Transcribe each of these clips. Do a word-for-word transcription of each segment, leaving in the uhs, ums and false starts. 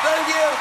Thank you.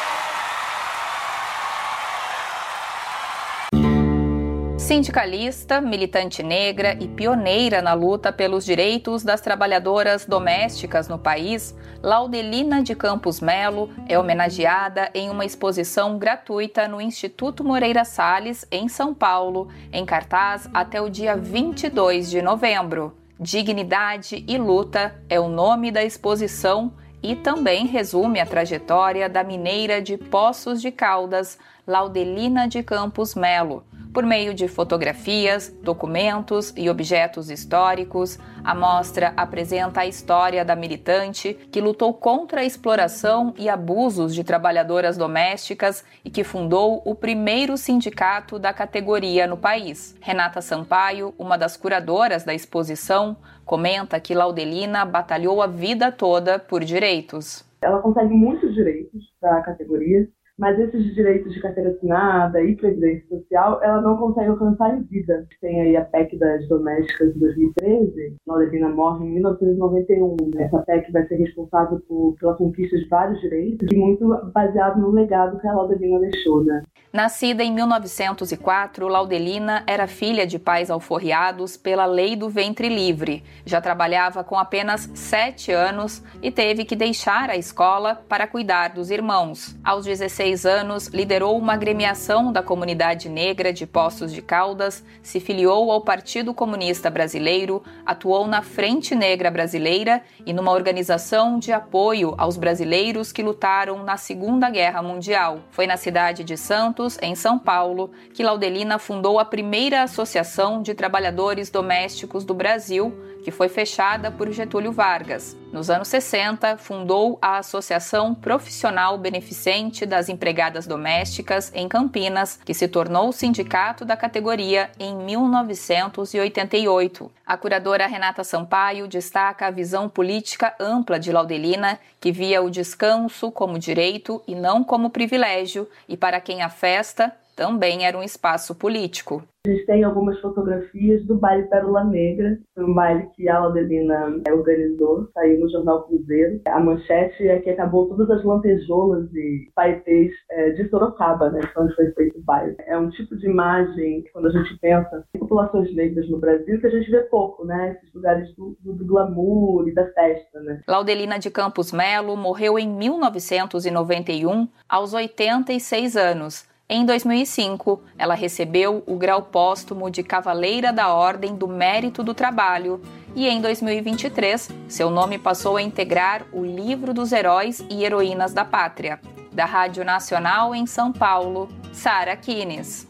Sindicalista, militante negra e pioneira na luta pelos direitos das trabalhadoras domésticas no país, Laudelina de Campos Melo é homenageada em uma exposição gratuita no Instituto Moreira Salles, em São Paulo, em cartaz até o dia vinte e dois de novembro. Dignidade e Luta é o nome da exposição e também resume a trajetória da mineira de Poços de Caldas, Laudelina de Campos Melo. Por meio de fotografias, documentos e objetos históricos, a mostra apresenta a história da militante que lutou contra a exploração e abusos de trabalhadoras domésticas e que fundou o primeiro sindicato da categoria no país. Renata Sampaio, uma das curadoras da exposição, comenta que Laudelina batalhou a vida toda por direitos. Ela consegue muitos direitos da categoria, mas esses direitos de carteira assinada e previdência social, ela não consegue alcançar em vida. Tem aí a P E C das domésticas de dois mil e treze, Laudelina morre em mil novecentos e noventa e um. Essa P E C vai ser responsável por, pela conquista de vários direitos e muito baseado no legado que a Laudelina deixou, né? Nascida em mil novecentos e quatro, Laudelina era filha de pais alforriados pela lei do ventre livre. Já trabalhava com apenas sete anos e teve que deixar a escola para cuidar dos irmãos. Aos dezesseis anos, liderou uma agremiação da comunidade negra de Poços de Caldas, se filiou ao Partido Comunista Brasileiro, atuou na Frente Negra Brasileira e numa organização de apoio aos brasileiros que lutaram na Segunda Guerra Mundial. Foi na cidade de Santos, em São Paulo, que Laudelina fundou a primeira associação de trabalhadores domésticos do Brasil, que foi fechada por Getúlio Vargas. Nos anos sessenta, fundou a Associação Profissional Beneficente das Empregadas Domésticas em Campinas, que se tornou o sindicato da categoria em mil novecentos e oitenta e oito. A curadora Renata Sampaio destaca a visão política ampla de Laudelina, que via o descanso como direito e não como privilégio, e para quem a festa também era um espaço político. A gente tem algumas fotografias do baile Pérola Negra, foi um baile que a Laudelina organizou, saiu no jornal Cruzeiro. A manchete é que acabou todas as lantejoulas e paetês é, de Sorocaba, né, onde foi feito o baile. É um tipo de imagem, quando a gente pensa em populações negras no Brasil, que a gente vê pouco, né, esses lugares do, do, do glamour e da festa, né. Laudelina de Campos Melo morreu em mil novecentos e noventa e um, aos oitenta e seis anos. Em dois mil e cinco, ela recebeu o grau póstumo de Cavaleira da Ordem do Mérito do Trabalho e em dois mil e vinte e três, seu nome passou a integrar o Livro dos Heróis e Heroínas da Pátria. Da Rádio Nacional em São Paulo, Sara Kines.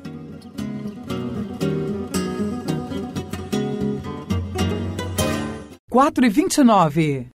quatro e vinte e nove.